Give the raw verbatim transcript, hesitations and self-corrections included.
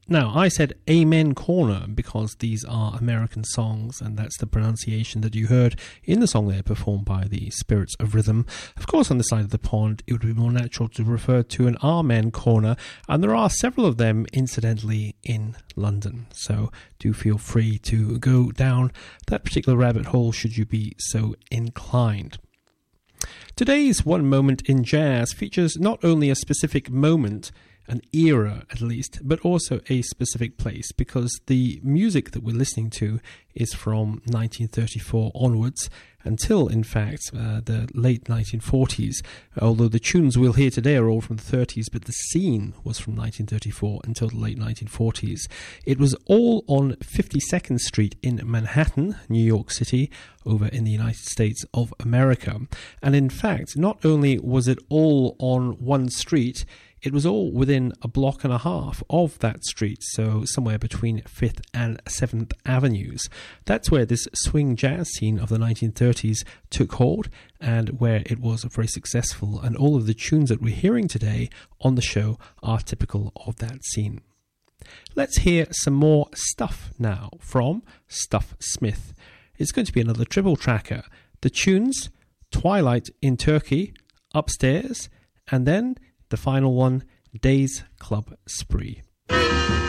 Now, I said Amen Corner because these are American songs, and that's the pronunciation that you heard in the song there performed by the Spirits of Rhythm. Of course, on the side of the pond, it would be more natural to refer to an Amen Corner, and there are several of them, incidentally, in London. So do feel free to go down that particular rabbit hole should you be so inclined. Today's One Moment in Jazz features not only a specific moment, an era at least, but also a specific place, because the music that we're listening to is from nineteen thirty-four onwards until, in fact, uh, the late nineteen forties, although the tunes we'll hear today are all from the thirties, but the scene was from nineteen thirty-four until the late nineteen forties. It was all on fifty-second Street in Manhattan, New York City, over in the United States of America. And in fact, not only was it all on one street, it was all within a block and a half of that street, so somewhere between fifth and seventh Avenues. That's where this swing jazz scene of the nineteen thirties took hold, and where it was very successful, and all of the tunes that we're hearing today on the show are typical of that scene. Let's hear some more stuff now from Stuff Smith. It's going to be another triple tracker. The tunes, Twilight in Turkey, Upstairs, and then the final one, Days Club Spree.